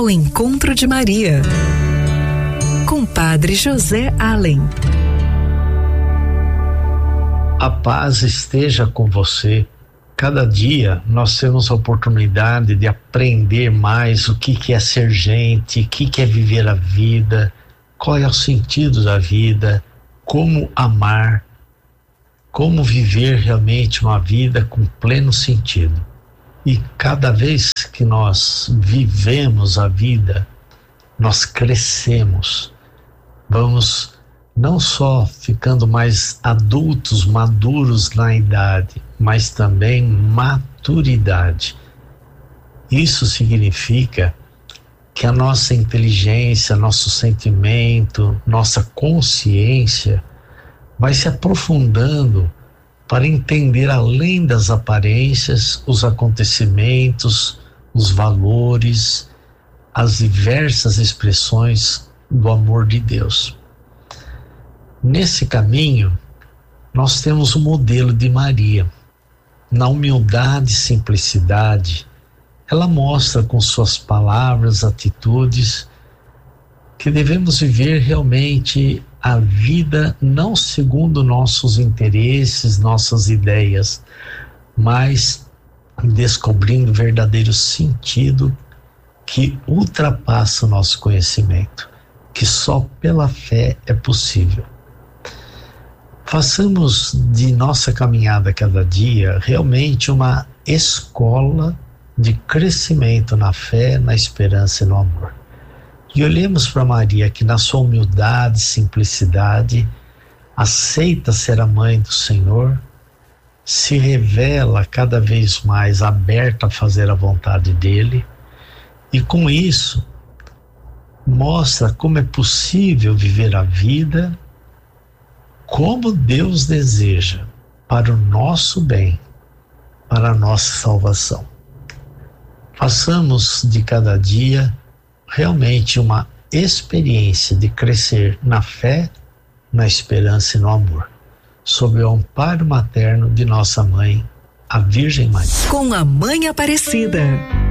O Encontro de Maria, com Padre José Allen. A paz esteja com você. Cada dia nós temos a oportunidade de aprender mais o que é ser gente, o que é viver a vida, qual é o sentido da vida, como amar, como viver realmente uma vida com pleno sentido. E cada vez que nós vivemos a vida, nós crescemos, vamos não só ficando mais adultos, maduros na idade, mas também maturidade. Isso significa que a nossa inteligência, nosso sentimento, nossa consciência vai se aprofundando para entender além das aparências, os acontecimentos, os valores, as diversas expressões do amor de Deus. Nesse caminho, nós temos o modelo de Maria. Na humildade e simplicidade, ela mostra com suas palavras, atitudes, que devemos viver realmente a vida não segundo nossos interesses, nossas ideias, mas descobrindo o verdadeiro sentido que ultrapassa o nosso conhecimento, que só pela fé é possível. Façamos de nossa caminhada cada dia realmente uma escola de crescimento na fé, na esperança e no amor. E olhemos para Maria, que na sua humildade e simplicidade aceita ser a mãe do Senhor, se revela cada vez mais aberta a fazer a vontade dele, e com isso mostra como é possível viver a vida como Deus deseja, para o nosso bem, para a nossa salvação. Façamos de cada dia realmente uma experiência de crescer na fé, na esperança e no amor, sob o amparo materno de nossa mãe, a Virgem Maria. Com a Mãe Aparecida.